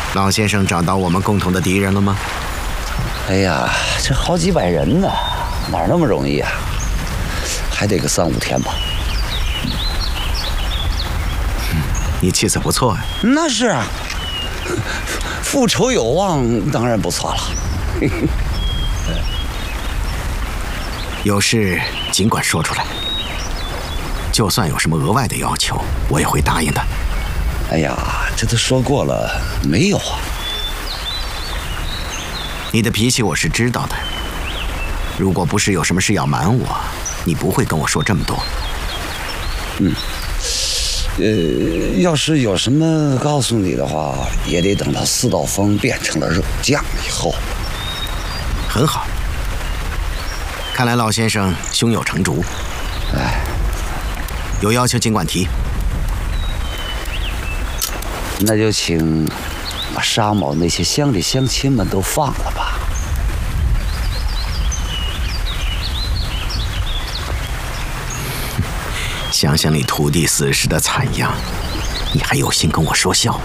老先生找到我们共同的敌人了吗？ 哎呀，这好几百人呢，哪那么容易啊？还得个3、5天吧。 你气色不错呀。 那是啊，复仇有望，当然不错了。 有事尽管说出来，就算有什么额外的要求，我也会答应的。 哎呀，这都说过了，没有啊？ 你的脾气我是知道的，如果不是有什么事要瞒我，你不会跟我说这么多。 要是有什么告诉你的话，也得等到4道风变成了肉酱以后。 很好，看来老先生胸有成竹。 哎， 有要求尽管提。 那就请把沙某那些乡里乡亲们都放了吧。 想想你徒弟死时的惨样，你还有心跟我说笑？